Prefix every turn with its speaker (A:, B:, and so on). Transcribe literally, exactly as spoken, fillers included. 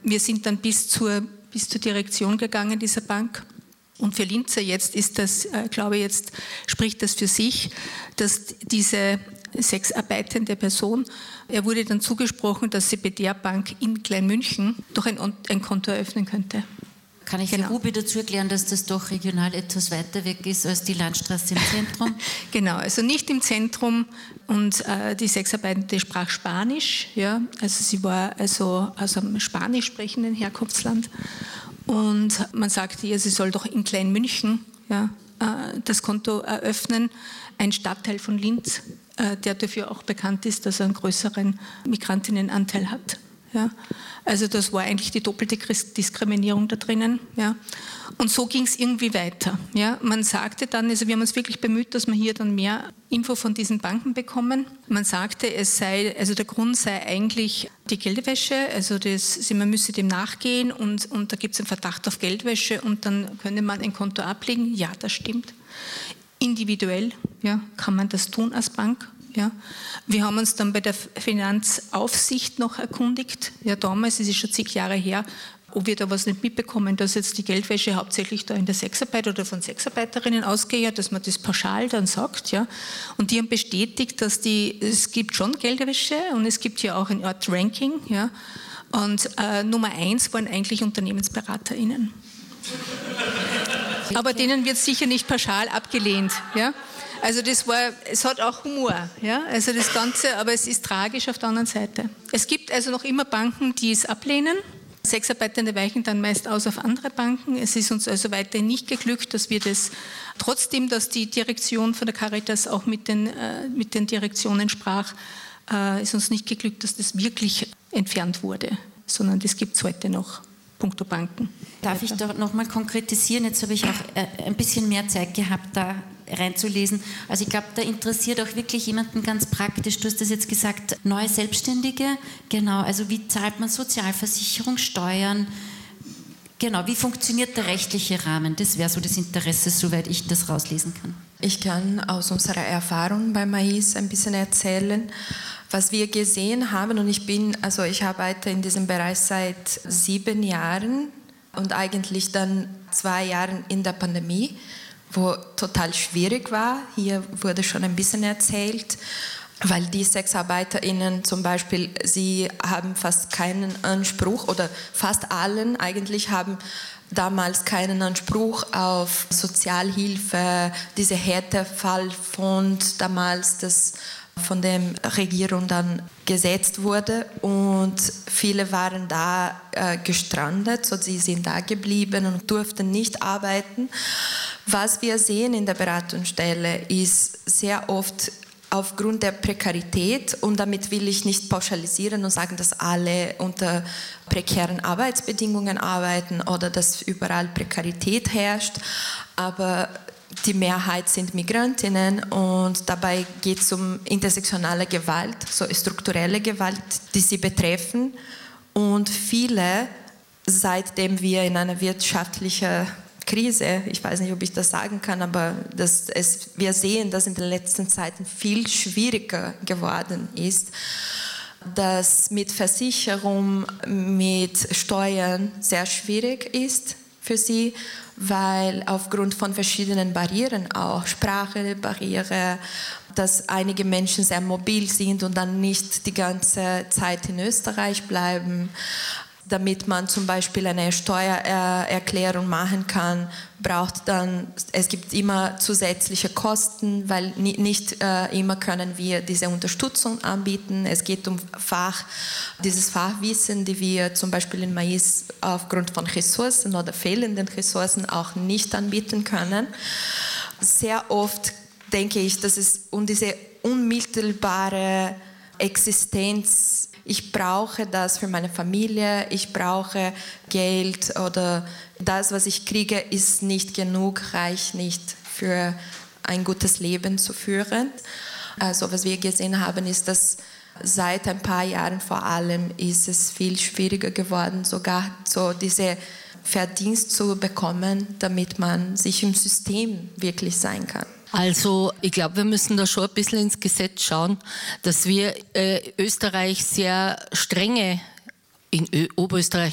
A: wir sind dann bis zur, bis zur Direktion gegangen dieser Bank. Und für Linzer jetzt ist das, äh, glaube ich, jetzt spricht das für sich, dass diese sexarbeitende Person, er wurde dann zugesprochen, dass sie bei der Bank in Kleinmünchen doch ein, ein Konto eröffnen könnte.
B: Kann ich genau. Ruby dazu erklären, dass das doch regional etwas weiter weg ist als die Landstraße im Zentrum?
A: Genau, also nicht im Zentrum, und äh, die Sexarbeitende sprach Spanisch, ja, also sie war also aus einem spanisch sprechenden Herkunftsland, und man sagte ihr, sie soll doch in Kleinmünchen, ja, äh, das Konto eröffnen, ein Stadtteil von Linz, äh, der dafür auch bekannt ist, dass er einen größeren Migrantinnenanteil hat. Ja, also das war eigentlich die doppelte Diskriminierung da drinnen. Ja. Und so ging es irgendwie weiter. Ja. Man sagte dann, also wir haben uns wirklich bemüht, dass wir hier dann mehr Info von diesen Banken bekommen. Man sagte, es sei, also der Grund sei eigentlich die Geldwäsche, also das, man müsse dem nachgehen, und, und da gibt es einen Verdacht auf Geldwäsche, und dann könne man ein Konto ablegen. Ja, das stimmt. Individuell, ja, kann man das tun als Bank. Ja. Wir haben uns dann bei der Finanzaufsicht noch erkundigt, ja, damals, es ist schon zig Jahre her, ob wir da was nicht mitbekommen, dass jetzt die Geldwäsche hauptsächlich da in der Sexarbeit oder von Sexarbeiterinnen ausgeht, dass man das pauschal dann sagt. Ja. Und die haben bestätigt, dass die, es gibt schon Geldwäsche, und es gibt ja auch eine Art Ranking. Ja. Und äh, Nummer eins waren eigentlich UnternehmensberaterInnen. Aber denen wird sicher nicht pauschal abgelehnt. Ja. Also das war, es hat auch Humor, ja, also das Ganze, aber es ist tragisch auf der anderen Seite. Es gibt also noch immer Banken, die es ablehnen. Sexarbeitende weichen dann meist aus auf andere Banken. Es ist uns also weiterhin nicht geglückt, dass wir das, trotzdem, dass die Direktion von der Caritas auch mit den, äh, mit den Direktionen sprach, äh, ist uns nicht geglückt, dass das wirklich entfernt wurde, sondern das gibt es heute noch. Punkto Banken.
B: Darf ich da nochmal konkretisieren? Jetzt habe ich auch ein bisschen mehr Zeit gehabt, da reinzulesen. Also ich glaube, da interessiert auch wirklich jemanden ganz praktisch. Du hast das jetzt gesagt, neue Selbstständige. Genau, also wie zahlt man Sozialversicherung, Steuern? Genau, wie funktioniert der rechtliche Rahmen? Das wäre so das Interesse, soweit ich das rauslesen kann.
C: Ich kann aus unserer Erfahrung bei Mais ein bisschen erzählen, was wir gesehen haben. Und ich bin, also ich arbeite in diesem Bereich seit sieben Jahren und eigentlich dann zwei Jahren in der Pandemie, wo total schwierig war. Hier wurde schon ein bisschen erzählt, weil die SexarbeiterInnen zum Beispiel, sie haben fast keinen Anspruch, oder fast allen eigentlich haben damals keinen Anspruch auf Sozialhilfe, diese Härtefallfonds damals, das von der Regierung dann gesetzt wurde, und viele waren da äh, gestrandet, so sie sind da geblieben und durften nicht arbeiten. Was wir sehen in der Beratungsstelle ist sehr oft aufgrund der Prekarität, und damit will ich nicht pauschalisieren und sagen, dass alle unter prekären Arbeitsbedingungen arbeiten oder dass überall Prekarität herrscht, aber die Mehrheit sind Migrantinnen, und dabei geht es um intersektionale Gewalt, so strukturelle Gewalt, die sie betreffen. Und viele, seitdem wir in einer wirtschaftlichen Krise, ich weiß nicht, ob ich das sagen kann, aber das, es, wir sehen, dass in den letzten Zeiten viel schwieriger geworden ist, dass mit Versicherung, mit Steuern sehr schwierig ist für sie, weil aufgrund von verschiedenen Barrieren, auch Sprachbarriere, dass einige Menschen sehr mobil sind und dann nicht die ganze Zeit in Österreich bleiben. Damit man zum Beispiel eine Steuererklärung machen kann, braucht dann, es gibt immer zusätzliche Kosten, weil nicht äh, immer können wir diese Unterstützung anbieten. Es geht um Fach, dieses Fachwissen, die wir zum Beispiel in Mais aufgrund von Ressourcen oder fehlenden Ressourcen auch nicht anbieten können. Sehr oft denke ich, dass es um diese unmittelbare Existenz, ich brauche das für meine Familie, ich brauche Geld, oder das, was ich kriege, ist nicht genug, reicht nicht für ein gutes Leben zu führen. Also was wir gesehen haben, ist, dass seit ein paar Jahren vor allem ist es viel schwieriger geworden, sogar so diese Verdienst zu bekommen, damit man sich im System wirklich sein kann.
D: Also ich glaube, wir müssen da schon ein bisschen ins Gesetz schauen, dass wir äh, Österreich sehr strenge, in Ö- Oberösterreich